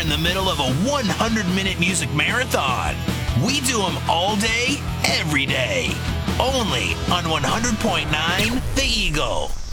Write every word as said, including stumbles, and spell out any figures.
in the middle of a one hundred minute music marathon. We do them all day, every day. Only on one hundred point nine The Eagle.